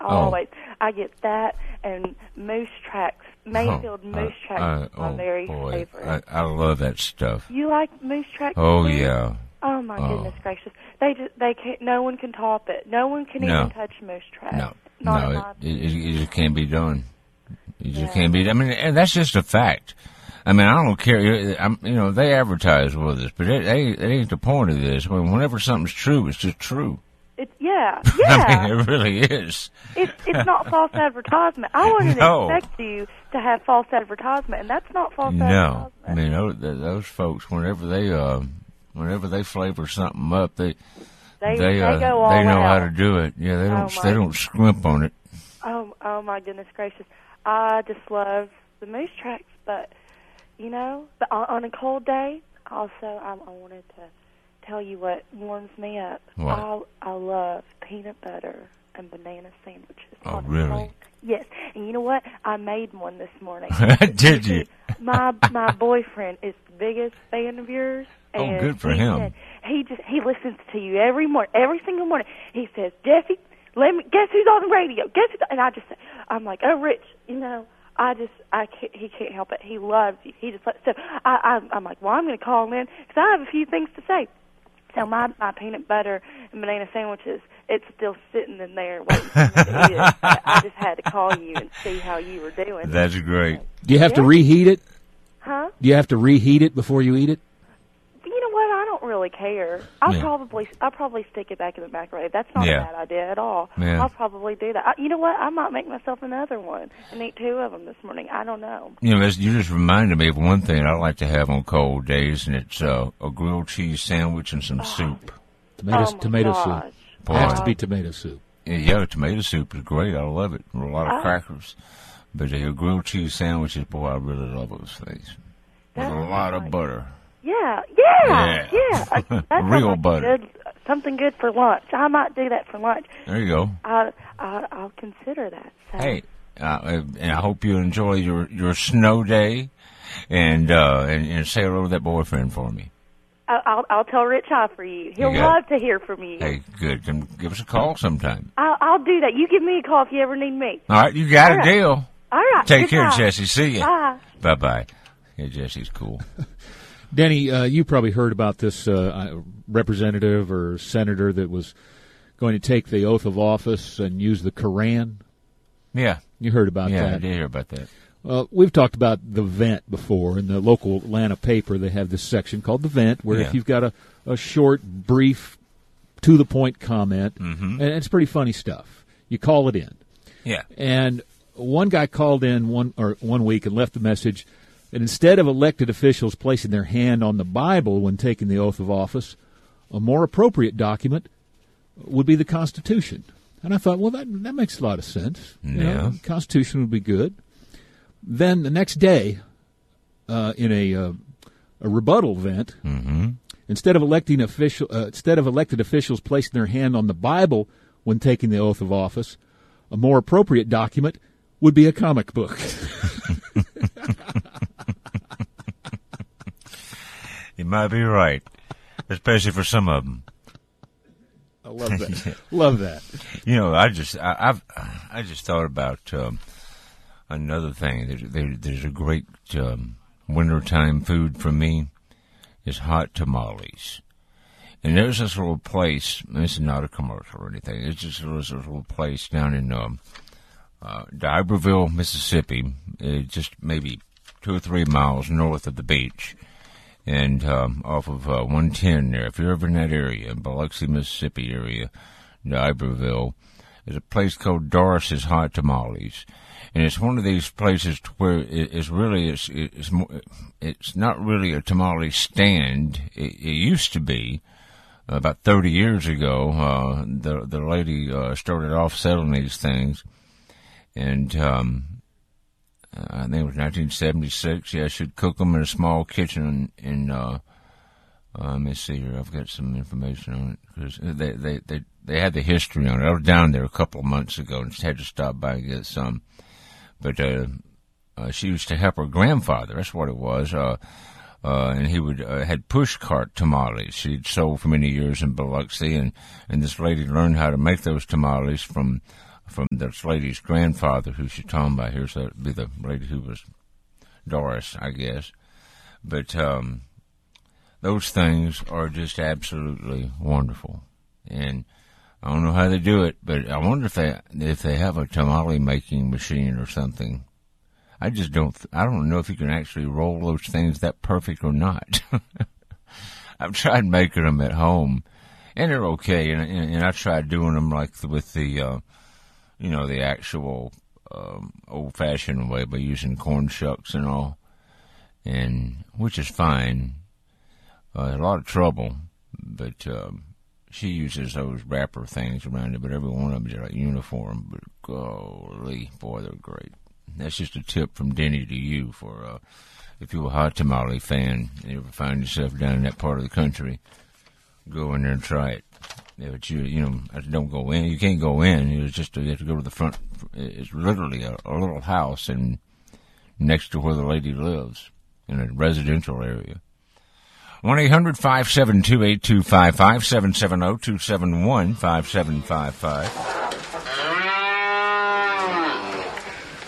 always. I get that and Moose Tracks, Mayfield Moose Tracks. My very favorite. I love that stuff. You like Moose Tracks? Oh too? yeah. Oh my goodness gracious! They can't. No one can top it. No one can even touch Moose Tracks. It just can't be done. It just can't be. I mean, and that's just a fact. I mean, I don't care. They advertise with us, but it ain't the point of this. I mean, whenever something's true, it's just true. Yeah. I mean, it really is. It's not false advertisement. I wouldn't expect you to have false advertisement, and that's not false advertisement. No, I mean, those folks, whenever they flavor something up, they go all know out. how to do it. Yeah, they don't scrimp on it. Oh my goodness gracious! I just love the Moose Tracks, but but on a cold day, also I wanted to tell you what warms me up. What? I love peanut butter and banana sandwiches. Oh, really? Yes, and you know what? I made one this morning. Did you? My boyfriend is the biggest fan of yours. And good for him. He listens to you every single morning. He says, Jesse, guess who's on the radio? Guess who's, and I'm like, oh, Rich, he can't help it. He loves you. He just so I'm like, well, I'm going to call him in because I have a few things to say. So my peanut butter and banana sandwiches, it's still sitting in there waiting for me to eat it. I just had to call you and see how you were doing. That's great. Do you have to reheat it? Huh? Do you have to reheat it before you eat it? You know what? I don't really care. I'll probably stick it back in the microwave. That's not a bad idea at all. Yeah. I'll probably do that. You know what? I might make myself another one and eat 2 of them this morning. I don't know. You just reminded me of one thing I like to have on cold days, and it's a grilled cheese sandwich and some soup. Tomato soup. Boy. It has to be tomato soup. Yeah, tomato soup is great. I love it. A lot of crackers. But the grilled cheese sandwiches, boy, I really love those things. With a lot of butter. Yeah. That's Real butter. Something good for lunch. I might do that for lunch. There you go. I'll consider that. So. Hey, and I hope you enjoy your snow day, and say hello to that boyfriend for me. I'll tell Rich hi for you. He'll love to hear from you. Hey, good. Then give us a call sometime. I'll do that. You give me a call if you ever need me. All right, you got a deal. All right. Take care, Jesse. See you. Bye. Bye-bye. Yeah, Jesse's cool. Denny, you probably heard about this representative or senator that was going to take the oath of office and use the Koran. Yeah. You heard about that. Yeah, I did hear about that. We've talked about the Vent before. In the local Atlanta paper, they have this section called the Vent, where if you've got a short, brief, to-the-point comment, and it's pretty funny stuff, you call it in. Yeah. And one guy called in one week and left a message that instead of elected officials placing their hand on the Bible when taking the oath of office, a more appropriate document would be the Constitution. And I thought, well, that makes a lot of sense. Yeah. The Constitution would be good. Then the next day, in a rebuttal event, instead of elected officials placing their hand on the Bible when taking the oath of office, a more appropriate document would be a comic book. You might be right, especially for some of them. I love that. Love that. I just thought about another thing. There's a great wintertime food for me is hot tamales. And there's this little place. This is not a commercial or anything. It's just this little place down in D'Iberville, Mississippi, just maybe 2 or 3 miles north of the beach. And off of 110 there, if you're ever in that area, Biloxi, Mississippi area, D'Iberville, there's a place called Doris's Hot Tamales. And it's one of these places where it's not really a tamale stand. It used to be. About 30 years ago, the lady started off selling these things. And I think it was 1976. Yeah, she'd cook them in a small kitchen in let me see here. I've got some information on it because they had the history on it. I was down there a couple of months ago and just had to stop by and get some. But she used to help her grandfather. That's what it was. And he had push cart tamales. She'd sold for many years in Biloxi, and this lady learned how to make those tamales from from this lady's grandfather, who she's talking about here. So that'd be the lady who was Doris, I guess. But those things are just absolutely wonderful. And I don't know how they do it, but I wonder if they have a tamale making machine or something. I don't know if you can actually roll those things that perfect or not. I've tried making them at home, and they're okay. And I tried doing them like with the, the actual old-fashioned way by using corn shucks and all, and which is fine. A lot of trouble, but she uses those wrapper things around it. But every one of them is like uniform. But golly, boy, they're great. That's just a tip from Denny to you for if you're a hot tamale fan and you ever find yourself down in that part of the country, go in there and try it. Yeah, but don't go in. You can't go in. You have to go to the front. It's literally a little house and next to where the lady lives in a residential area. 1-800-572-8255, 770-271-5755.